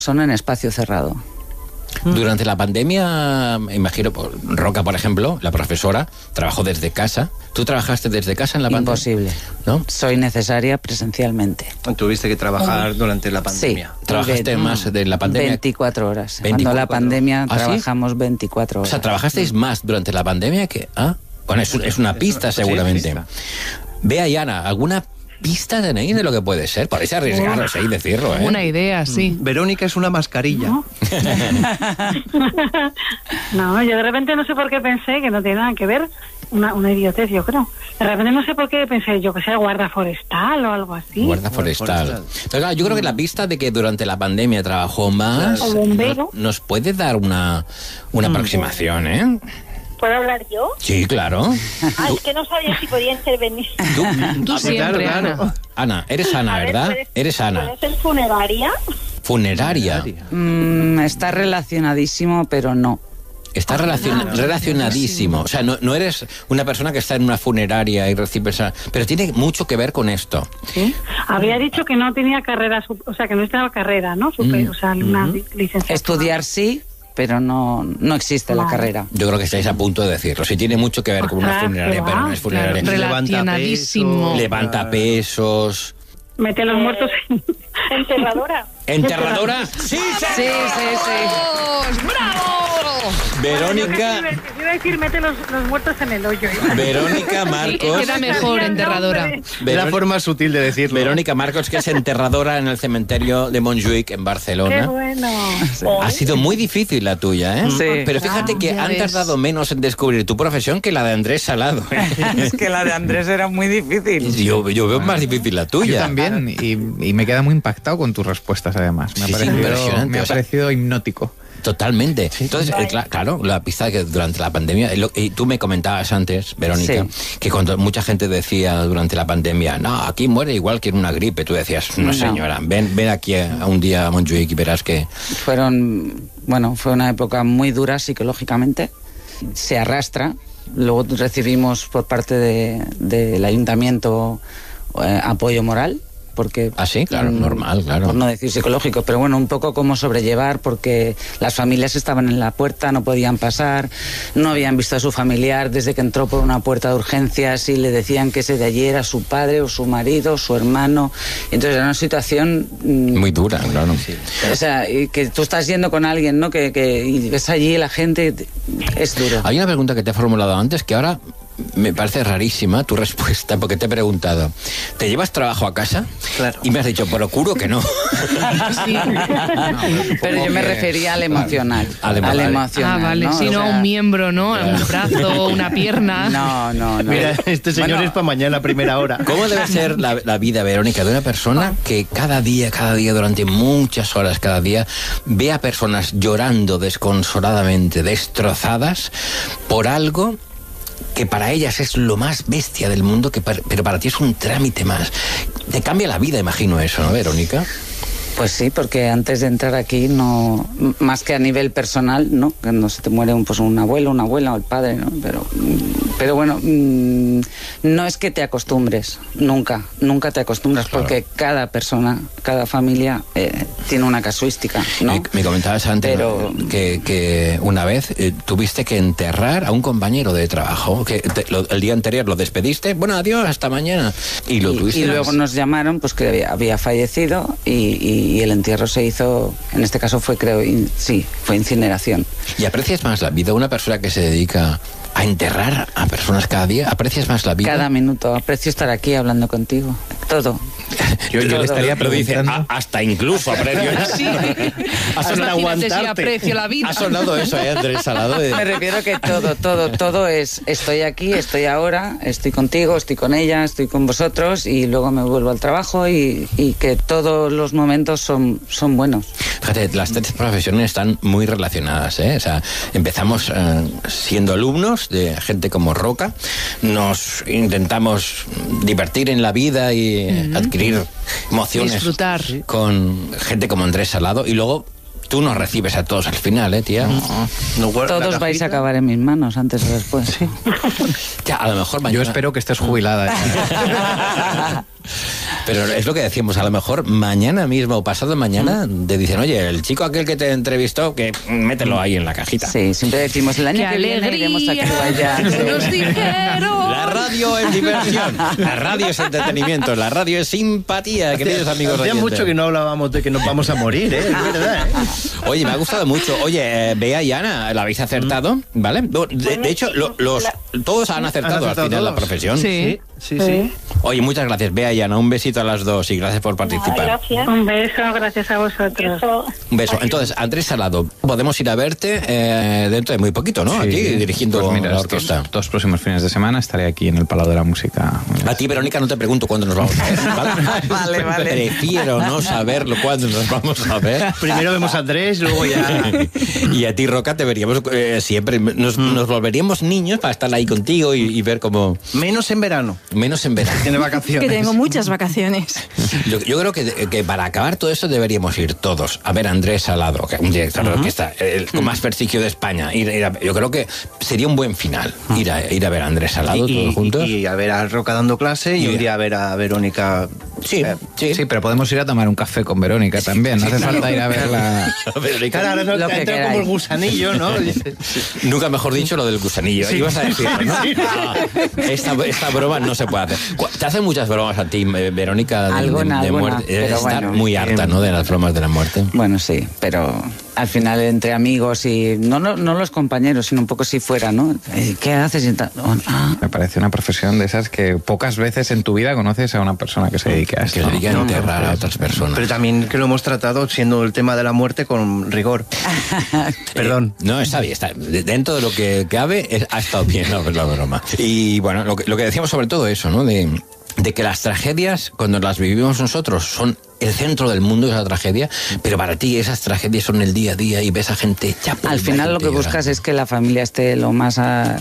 son en espacio cerrado. Durante la pandemia, me imagino, Roca, por ejemplo, la profesora, trabajó desde casa. ¿Tú trabajaste desde casa en la pandemia? Imposible. ¿No? Soy necesaria presencialmente. ¿Tuviste que trabajar durante la pandemia? Sí. ¿Trabajaste más de la pandemia? 24 horas. 24 Cuando la pandemia ¿Ah, sí? trabajamos 24 O horas. sea, ¿trabajasteis más durante la pandemia que...? Bueno, es una pista, seguramente. pista. Vea, Yana, ¿alguna pista tenéis de lo que puede ser? Podéis arriesgaros ahí, decirlo, ¿eh? Una idea, sí. Verónica es una mascarilla. No, yo de repente no sé por qué pensé que no tiene nada que ver, una idiotez, yo creo. De repente no sé por qué pensé, yo que sé, guarda forestal o algo así. Guarda forestal. Pero claro, yo creo que la pista de que durante la pandemia trabajó más... O bombero. Nos puede dar una aproximación, ¿eh? ¿Puedo hablar yo? Sí, claro. Es que no sabía si podía intervenir. Tú siempre, claro. Ana, eres Ana, A ver, ¿verdad? ¿puedes- Eres Ana. ¿Puedes ser funeraria? Funeraria. Está relacionadísimo, pero no. Está relacionadísimo. O sea, no eres una persona que está en una funeraria y recibe esa... Pero tiene mucho que ver con esto. ¿Sí? Había dicho que no tenía carrera, o sea, que no estaba carrera, ¿no? O sea, una licenciatura. Estudiar sí, pero no existe la Vale. carrera. Yo creo que estáis a punto de decirlo. Sí, tiene mucho que ver con una Ostras, funeraria, qué pero no va. es funeraria. Claro, relacionadísimo. Levanta pesos. Mete los muertos en... Enterradora. ¿Enterradora? ¡Sí, Sí. ¡Bravo! Verónica... Iba a decir, mete los muertos en el hoyo. Verónica Marcos... Queda mejor, enterradora. Es la forma sutil de decirlo. Verónica Marcos, que es enterradora en el cementerio de Montjuïc, en Qué Barcelona. bueno. Ha sido muy difícil la tuya, ¿eh? Sí. Pero fíjate que ya han ves. tardado menos en descubrir tu profesión que la de Andrés Salado, ¿eh? Es que la de Andrés era muy difícil. Yo veo más difícil la tuya. Yo también, y me queda muy impactado con tus respuestas, además. Sí, impresionante, Me ha o sea, parecido hipnótico. Totalmente. Entonces, claro, la pista que durante la pandemia, y tú me comentabas antes, Verónica, que cuando mucha gente decía durante la pandemia, no, aquí muere igual que en una gripe, tú decías, no, señora, ven aquí a un día a Montjuïc y verás que... Fue una época muy dura psicológicamente. Se arrastra. Luego recibimos por parte del ayuntamiento apoyo moral. Porque, Ah, sí, claro, normal, claro. por no decir psicológico, pero bueno, un poco cómo sobrellevar, porque las familias estaban en la puerta, no podían pasar, no habían visto a su familiar desde que entró por una puerta de urgencias y le decían que ese de allí era su padre o su marido o su hermano. Entonces era una situación... Muy dura, claro. O sea, y que tú estás yendo con alguien, ¿no? Y ves allí la gente, es duro. Hay una pregunta que te he formulado antes que ahora me parece rarísima tu respuesta, porque te he preguntado, ¿te llevas trabajo a casa? Claro. Y me has dicho, procuro que no. Sí. Pero yo me refería al emocional. Al Al emocional. emocional. Vale, ¿no? si O no, sea, un miembro, ¿no? Un brazo, una pierna. No. Mira, este señor Bueno, es para mañana a primera hora. ¿Cómo debe ser la vida, Verónica, de una persona que cada día, durante muchas horas cada día, ve a personas llorando desconsoladamente, destrozadas, por algo que para ellas es lo más bestia del mundo, pero para ti es un trámite más? Te cambia la vida, imagino eso, ¿no, Verónica? Pues sí, porque antes de entrar aquí, no, más que a nivel personal, ¿no? Cuando se te muere un abuelo, una abuela o el padre, ¿no? Pero bueno, no es que te acostumbres, nunca te acostumbras, Claro. porque cada persona, cada familia tiene una casuística, ¿no? Me comentabas antes, Pero- ¿no? que una vez tuviste que enterrar a un compañero de trabajo, que el día anterior lo despediste, bueno, adiós, hasta mañana, y lo tuviste. Y luego nos llamaron pues que había fallecido y el entierro se hizo, en este caso fue fue incineración. ¿Y aprecias más la vida? Una persona que se dedica a enterrar a personas cada día, ¿aprecias más la vida? Cada minuto, aprecio estar aquí hablando contigo, todo. Yo le estaría Lo dice, preguntando... hasta incluso aprecio. Sí. Hasta Imagínate si aguantarte. aprecio la vida. Ha sonado eso, Andrés Salado. Me refiero que todo es, estoy aquí, estoy ahora, estoy contigo, estoy con ella, estoy con vosotros y luego me vuelvo al trabajo y que todos los momentos son buenos. Fíjate, las tres profesiones están muy relacionadas, ¿eh? O sea, empezamos siendo alumnos de gente como Roca, nos intentamos divertir en la vida y adquirir emociones Disfrutar. con gente como Andrés Salado, y luego tú nos recibes a todos al final, tía. Todos vais a acabar en mis manos antes o después. Ya, a lo mejor Yo mañana... espero que estés jubilada. Pero es lo que decimos, a lo mejor mañana mismo o pasado mañana te dicen, oye, el chico aquel que te entrevistó, que mételo ahí en la cajita. Sí, siempre decimos, el año ¡Qué que viene iremos a alegría! Chihuahua. Nos dijeron. La radio es diversión, la radio es entretenimiento, la radio es simpatía, queridos amigos Hacía oyentes. mucho que no hablábamos de que nos vamos a morir, es verdad, Oye, me ha gustado mucho. Oye, Bea y Ana, la habéis acertado, ¿vale? De hecho, todos han acertado al final la profesión. Sí. Sí. Oye, muchas gracias, Bea y Ana. Un besito a las dos y gracias por participar. Gracias. Un beso, gracias a vosotros. Eso. Un beso. Entonces, Andrés Salado, podemos ir a verte dentro de muy poquito, ¿no? Sí. Aquí dirigiendo Pues mira, la orquesta. estos 2 próximos fines de semana estaré aquí en el Palau de la Música. A ti, Verónica, no te pregunto cuándo nos vamos a ver, ¿vale? Vale. Prefiero no saberlo cuándo nos vamos a ver. Primero vemos a Andrés, luego ya... Y a ti, Roca, te veríamos siempre. Nos volveríamos niños para estar ahí contigo y ver cómo... Menos en verano. Menos en verano. Tiene vacaciones. Que tengo muchas vacaciones. Yo creo que para acabar todo eso deberíamos ir todos a ver a Andrés Salado, que es un director de orquesta con más prestigio de España. Yo creo que sería un buen final ir a ver a Andrés Salado todos juntos. Y a ver a Roca dando clase y un día a ver a Verónica. Sí. Sí, pero podemos ir a tomar un café con Verónica también. No hace falta ir a verla. Verónica, Claro, ahora no Lo te que entra como queráis. el gusanillo, ¿no? nunca mejor dicho lo del gusanillo. Ibas a decir, ¿no? Esta broma no se puede hacer. ¿Te hacen muchas bromas a ti, Verónica, de Alguna, muerte? pero Estar bueno. muy harta, ¿no?, de las bromas de la muerte. Bueno, sí, pero al final entre amigos y no los compañeros, sino un poco si fuera, ¿no? ¿Qué haces? Y tal. Me parece una profesión de esas que pocas veces en tu vida conoces a una persona que se dedique a esto. Que se dedica a enterrar a otras personas. Pero también que lo hemos tratado siendo el tema de la muerte con rigor. Perdón. No, está bien, está dentro de lo que cabe, ha estado bien la broma. Y bueno, lo que decíamos sobre todo eso, ¿no? De que las tragedias, cuando las vivimos nosotros, son el centro del mundo, esa tragedia, pero para ti esas tragedias son el día a día y ves a gente hecha polvo, Al final lo que gente buscas es que la familia esté lo más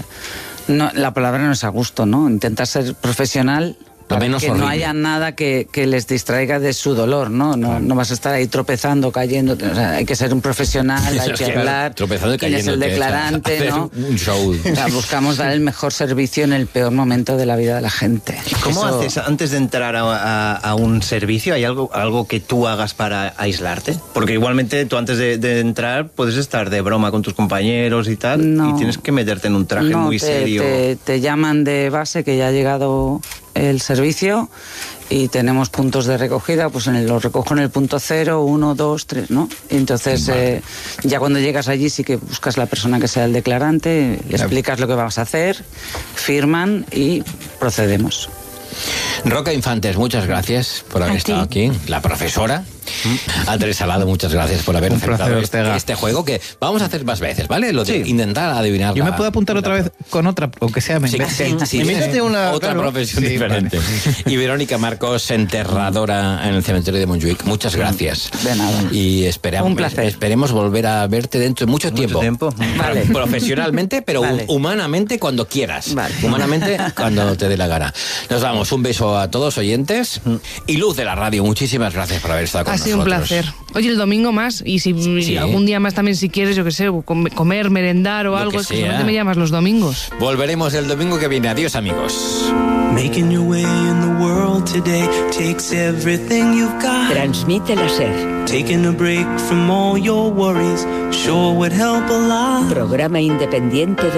la palabra no es a gusto, ¿no? Intentas ser profesional para menos que no horrible. haya nada que les distraiga de su dolor, ¿no? No vas a estar ahí tropezando, cayendo. O sea, hay que ser un profesional, hay que hablar. Tropezando y quién es cayendo, el que es declarante, hacer ¿no? un show. O sea, buscamos dar el mejor servicio en el peor momento de la vida de la gente. ¿Cómo Eso- haces antes de entrar a un servicio? ¿Hay algo que tú hagas para aislarte? Porque igualmente tú antes de entrar puedes estar de broma con tus compañeros y tal, No. y tienes que meterte en un traje muy serio. Te llaman de base que ya ha llegado el servicio y tenemos puntos de recogida, pues lo recojo en el punto 0, 1, 2, 3, ¿no? Y entonces ya cuando llegas allí sí que buscas la persona que sea el declarante, le explicas lo que vas a hacer, firman y procedemos. Roca Infantes, muchas gracias por haber A ti. estado aquí. La profesora. Andrés Salado, muchas gracias por haber Un aceptado placer, Ortega. este juego que vamos a hacer más veces, ¿vale? Lo de Sí. intentar adivinar. Yo me puedo apuntar otra vez con otra, aunque sea Sí, sí, Invéntate una, otra claro. profesión Sí, diferente. Y Verónica Marcos, enterradora en el cementerio de Montjuic. Muchas gracias. De nada. Y esperamos, Un placer. esperemos volver a verte dentro de mucho tiempo. Vale. Profesionalmente, pero Vale. humanamente cuando quieras. Vale. Humanamente cuando te dé la gana. Nos damos un beso a todos oyentes. Y Luz de la Radio, muchísimas gracias por haber estado con Ha nosotros. sido un placer. Oye, el domingo más, y si Sí. algún día más también, si quieres, yo qué sé, comer, merendar o Lo algo, que es que sea. solamente me llamas los domingos. Volveremos el domingo que viene. Adiós, amigos. Making your way in the world today takes everything you've got. Transmite la SER. Taking a break from all your worries sure would help a lot. Programa independiente de